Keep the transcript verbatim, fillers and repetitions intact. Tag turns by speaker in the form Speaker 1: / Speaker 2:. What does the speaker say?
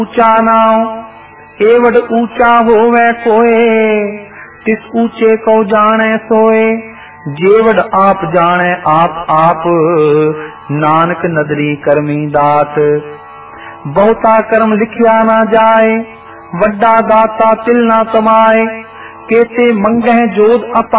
Speaker 1: ऊंचा नाम एवड ऊंचा होवे कोए, तिस ऊंचे को जाने सोए। जेवड आप जाने आप आप, नानक नदरी करमी दात। बहुता कर्म लिखिया ना जाए, वड्डा दाता तिल ना कमाए। केते मंगह जोध अपा